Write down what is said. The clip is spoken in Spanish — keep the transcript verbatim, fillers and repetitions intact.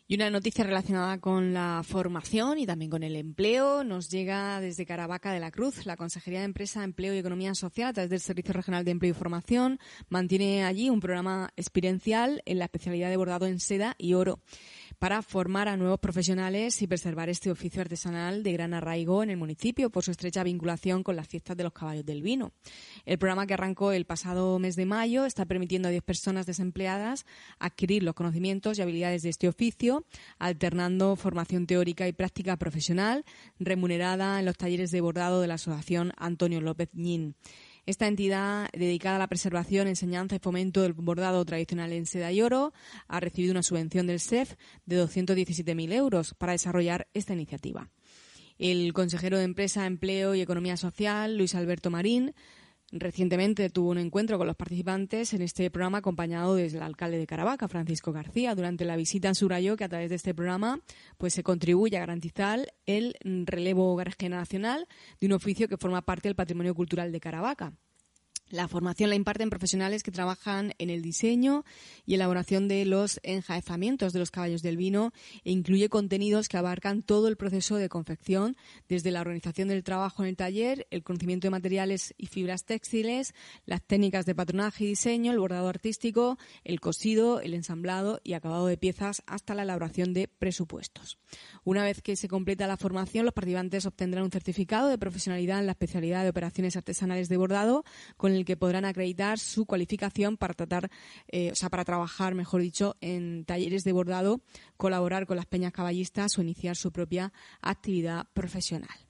Y una noticia relacionada con la formación y también con el empleo nos llega desde Caravaca de la Cruz. La Consejería de Empresa, Empleo y Economía Social, a través del Servicio Regional de Empleo y Formación, mantiene allí un programa experiencial en la especialidad de bordado en seda y oro para formar a nuevos profesionales y preservar este oficio artesanal de gran arraigo en el municipio por su estrecha vinculación con las fiestas de los caballos del vino. El programa, que arrancó el pasado mes de mayo, está permitiendo a diez personas desempleadas adquirir los conocimientos y habilidades de este oficio, alternando formación teórica y práctica profesional, remunerada en los talleres de bordado de la Asociación Antonio López Ñín. Esta entidad, dedicada a la preservación, enseñanza y fomento del bordado tradicional en seda y oro, ha recibido una subvención del S E F de doscientos diecisiete mil euros para desarrollar esta iniciativa. El consejero de Empresa, Empleo y Economía Social, Luis Alberto Marín, recientemente tuvo un encuentro con los participantes en este programa, acompañado del alcalde de Caravaca, Francisco García. Durante la visita subrayó que a través de este programa pues se contribuye a garantizar el relevo generacional de un oficio que forma parte del patrimonio cultural de Caravaca. La formación la imparten profesionales que trabajan en el diseño y elaboración de los enjaezamientos de los caballos del vino, e incluye contenidos que abarcan todo el proceso de confección, desde la organización del trabajo en el taller, el conocimiento de materiales y fibras textiles, las técnicas de patronaje y diseño, el bordado artístico, el cosido, el ensamblado y acabado de piezas, hasta la elaboración de presupuestos. Una vez que se completa la formación, los participantes obtendrán un certificado de profesionalidad en la especialidad de operaciones artesanales de bordado, con el el que podrán acreditar su cualificación para tratar, eh, o sea, para trabajar, mejor dicho, en talleres de bordado, colaborar con las peñas caballistas o iniciar su propia actividad profesional.